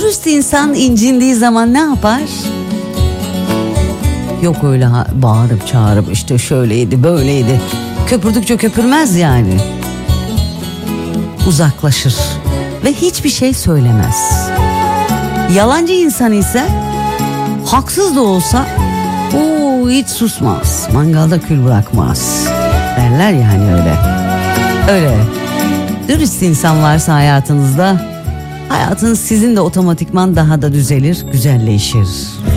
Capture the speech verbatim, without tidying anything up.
Dürüst insan incindiği zaman ne yapar? Yok öyle ha, bağırıp çağırıp işte şöyleydi böyleydi. Köpürdükçe köpürmez yani. Uzaklaşır ve hiçbir şey söylemez. Yalancı insan ise haksız da olsa o hiç susmaz. Mangalda kül bırakmaz. Derler yani öyle. Öyle. Dürüst insan varsa hayatınızda, hayatınız sizin de otomatikman daha da düzelir, güzelleşir.